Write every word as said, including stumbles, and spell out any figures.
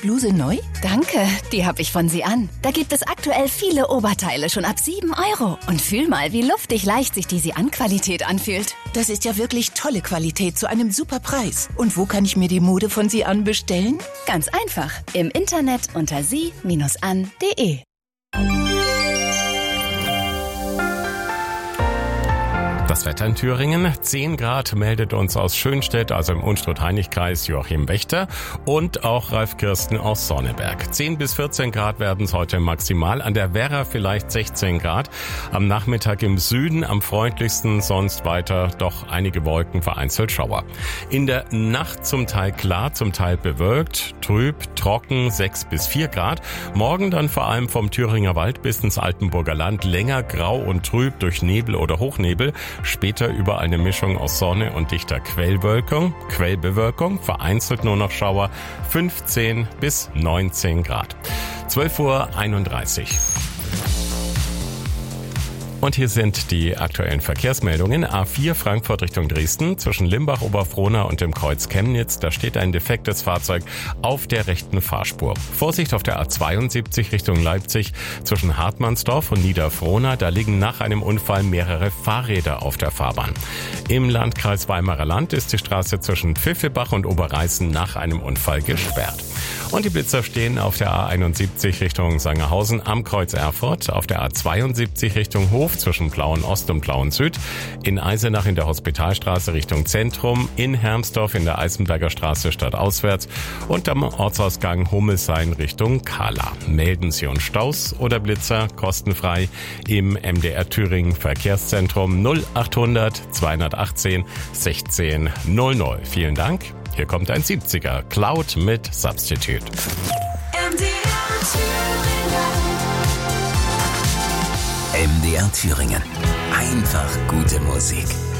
Bluse neu? Danke, die habe ich von Sie-An. Da gibt es aktuell viele Oberteile schon ab sieben Euro. Und fühl mal, wie luftig leicht sich die Sie-An-Qualität anfühlt. Das ist ja wirklich tolle Qualität zu einem super Preis. Und wo kann ich mir die Mode von Sie-An bestellen? Ganz einfach. Im Internet unter sie Bindestrich an punkt de. Das Wetter in Thüringen. zehn Grad meldet uns aus Schönstedt, also im Unstrut-Heinig-Kreis, Joachim Wächter und auch Ralf Kirsten aus Sonneberg. zehn bis vierzehn Grad werden es heute maximal. An der Werra vielleicht sechzehn Grad. Am Nachmittag im Süden am freundlichsten, sonst weiter doch einige Wolken, vereinzelt Schauer. In der Nacht zum Teil klar, zum Teil bewölkt, trüb, trocken, sechs bis vier Grad. Morgen dann vor allem vom Thüringer Wald bis ins Altenburger Land länger grau und trüb durch Nebel oder Hochnebel. Später überall eine Mischung aus Sonne und dichter Quellwölkung, Quellbewölkung, vereinzelt nur noch Schauer, fünfzehn bis neunzehn Grad. zwölf Uhr einunddreißig. Und hier sind die aktuellen Verkehrsmeldungen. A vier Frankfurt Richtung Dresden zwischen Limbach-Oberfrohna und dem Kreuz Chemnitz. Da steht ein defektes Fahrzeug auf der rechten Fahrspur. Vorsicht auf der A zweiundsiebzig Richtung Leipzig zwischen Hartmannsdorf und Niederfrohna. Da liegen nach einem Unfall mehrere Fahrräder auf der Fahrbahn. Im Landkreis Weimarer Land ist die Straße zwischen Pfiffelbach und Oberreißen nach einem Unfall gesperrt. Und die Blitzer stehen auf der A einundsiebzig Richtung Sangerhausen am Kreuz Erfurt, auf der A zweiundsiebzig Richtung Hof zwischen Plauen Ost und Plauen Süd, in Eisenach in der Hospitalstraße Richtung Zentrum, in Hermsdorf in der Eisenberger Straße stadtauswärts und am Ortsausgang Hummelshain Richtung Kahla. Melden Sie uns Staus oder Blitzer kostenfrei im M D R Thüringen Verkehrszentrum null achthundert zweihundertachtzehn sechzehn null null. Vielen Dank. Hier kommt ein siebziger Cloud mit Substitute. M D R Thüringen. M D R Thüringen. Einfach gute Musik.